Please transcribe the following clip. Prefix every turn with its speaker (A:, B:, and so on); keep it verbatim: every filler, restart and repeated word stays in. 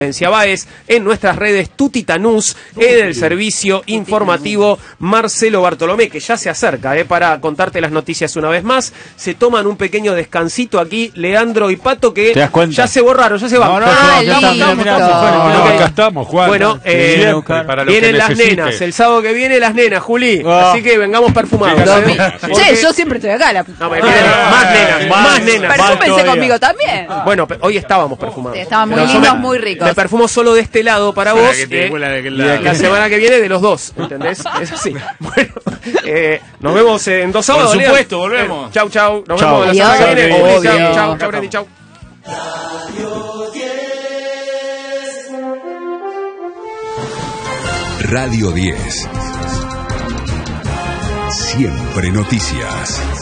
A: Báez, en nuestras redes Tutitanús, en el servicio informativo Marcelo Bartolomé, que ya se acerca eh, para contarte las noticias una vez más. Se toman un pequeño descansito aquí, Leandro y Pato, que ya se borraron, ya se van.
B: No, no, no, ya estamos,
C: no, no, acá estamos, Juan.
A: Bueno, eh,
C: para lo
A: vienen
C: que
A: las
C: necesites.
A: nenas, el sábado que viene las nenas, Juli.
B: Oh.
A: Así que vengamos perfumados.
B: Sí,
A: ¿eh?
B: sí.
A: Porque-
D: Che, yo siempre estoy acá. La...
A: No, me vienen más nenas, más,
B: más,
A: nenas.
D: Perfúmense conmigo también.
A: Bueno, pe- hoy estábamos perfumados.
D: Sí, estaban muy
A: Pero yo
D: lindos,
A: me-
D: muy ricos.
A: Me perfumo solo de este lado para vos.
C: que te
A: eh,
C: huela de aquel
A: y
C: lado.
A: la semana que viene de los dos, ¿entendés? Es así. Bueno, eh, nos vemos en dos sábados.
C: Por supuesto,
A: Lean.
C: volvemos.
A: Eh, chau, chau. Nos
B: Chau.
A: vemos la semana que
D: Adiós.
A: viene. Juli,
D: Obvio.
A: Chau, chau, chau, Brenda, chau.
E: Radio diez. Siempre noticias.